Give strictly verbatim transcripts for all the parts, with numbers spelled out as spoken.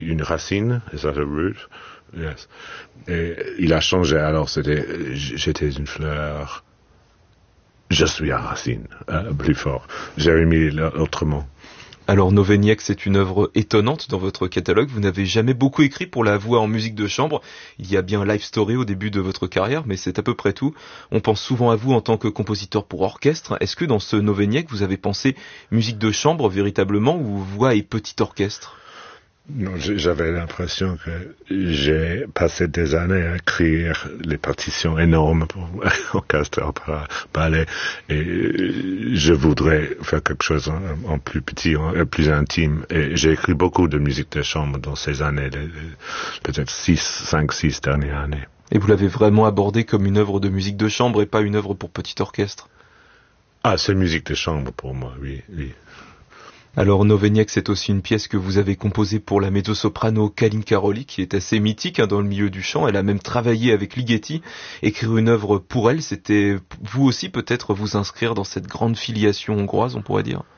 Une racine, is that a root? Yes. Et il a changé, alors c'était, j'étais une fleur, je suis la racine, euh, plus fort. J'ai mis autrement. Alors Noveniek, c'est une œuvre étonnante dans votre catalogue. Vous n'avez jamais beaucoup écrit pour la voix en musique de chambre. Il y a bien Life Story au début de votre carrière, mais c'est à peu près tout. On pense souvent à vous en tant que compositeur pour orchestre. Est-ce que dans ce Noveniek, vous avez pensé musique de chambre véritablement ou voix et petit orchestre? Non, j'avais l'impression que j'ai passé des années à écrire les partitions énormes pour orchestre, opéra, ballet, et je voudrais faire quelque chose en, en plus petit, en plus intime. Et j'ai écrit beaucoup de musique de chambre dans ces années, peut-être six, cinq, six dernières années. Et vous l'avez vraiment abordé comme une œuvre de musique de chambre et pas une œuvre pour petit orchestre? Ah, c'est musique de chambre pour moi, oui, oui. Alors Noveniek, c'est aussi une pièce que vous avez composée pour la mezzo-soprano Kalin Karoli, qui est assez mythique hein, dans le milieu du chant. Elle a même travaillé avec Ligeti. Écrire une œuvre pour elle, c'était vous aussi peut-être vous inscrire dans cette grande filiation hongroise, on pourrait dire.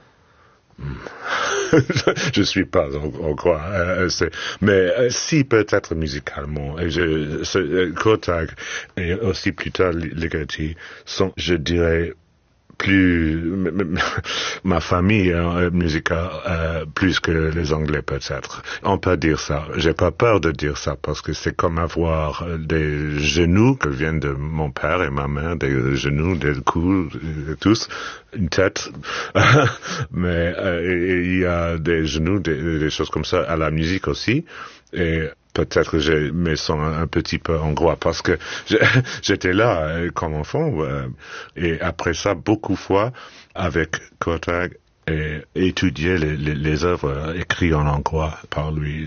Je suis pas hongrois, euh, mais euh, si peut-être musicalement. Et je, Kotag et aussi plus tard Ligeti sont, je dirais, plus ma famille euh, musicale euh, plus que les Anglais peut-être. On peut dire ça. J'ai pas peur de dire ça parce que c'est comme avoir des genoux que viennent de mon père et ma mère, des genoux, des coups, tous, une tête. Mais euh, il y a des genoux, des, des choses comme ça à la musique aussi. Et peut-être que je me sens un, un petit peu hongrois parce que je, j'étais là euh, comme enfant euh, et après ça beaucoup de fois avec Kotag et étudier les, les, les œuvres écrites en hongrois par lui.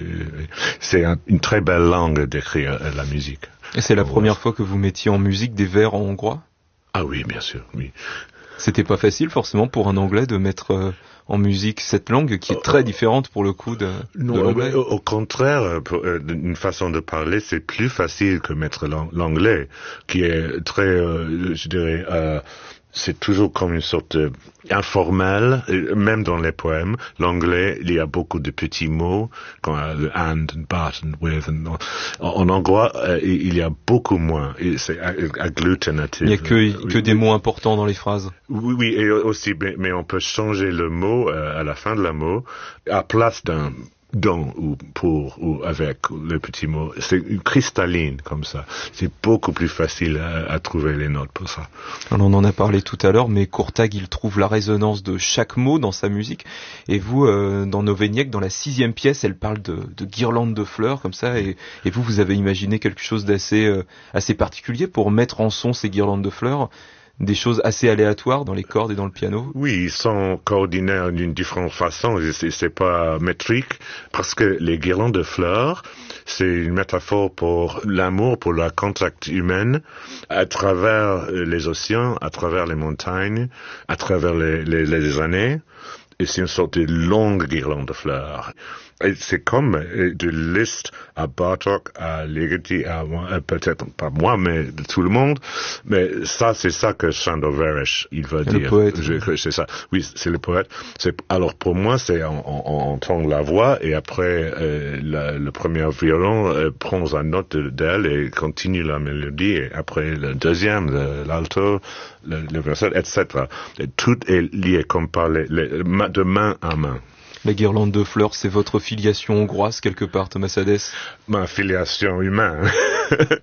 C'est un, une très belle langue d'écrire la musique. Et c'est la première fois que vous mettiez en musique des vers en hongrois? Ah oui, bien sûr, oui. C'était pas facile forcément pour un Anglais de mettre euh, en musique cette langue qui est très différente pour le coup de, non, de l'anglais. Au, au contraire, pour, euh, une façon de parler, c'est plus facile que mettre l'anglais, qui est très, euh, je dirais, euh, c'est toujours comme une sorte de informel, même dans les poèmes. L'anglais, il y a beaucoup de petits mots, comme le and, and but, and with. And, en, en hongrois, euh, il y a beaucoup moins. C'est agglutinatif. Il n'y a que, que des mots importants dans les phrases. Oui, oui, et aussi, mais, mais on peut changer le mot euh, à la fin de la mot, à place d'un dans ou pour ou avec le petit mot. C'est cristalline comme ça. C'est beaucoup plus facile à, à trouver les notes pour ça. Alors, on en a parlé tout à l'heure, mais Kotag, il trouve la résonance de chaque mot dans sa musique. Et vous, euh, dans Noveniek, dans la sixième pièce, elle parle de, de guirlandes de fleurs comme ça. Et, et vous, vous avez imaginé quelque chose d'assez euh, assez particulier pour mettre en son ces guirlandes de fleurs. Des choses assez aléatoires dans les cordes et dans le piano? Oui, ils sont coordonnés d'une différente façon. C'est, c'est pas métrique parce que les guirlandes de fleurs, c'est une métaphore pour l'amour, pour la contact humaine à travers les océans, à travers les montagnes, à travers les, les, les années. Et c'est une sorte de longue guirlande de fleurs. Et c'est comme de Liszt à Bartók, à Ligeti, à moi, peut-être pas moi, mais de tout le monde. Mais ça, c'est ça que Sándor Vérés, il va dire. Le poète. Je, c'est ça. Oui, c'est le poète. C'est, alors pour moi, c'est on, on, on entend la voix et après euh, la, le premier violon euh, prend une note d'elle et continue la mélodie. Et après le deuxième, le, l'alto, le, le verset, et cetera. Et tout est lié comme par les, les, de main à main. La guirlande de fleurs, c'est votre filiation hongroise quelque part, Thomas Hadès? Ma filiation humaine.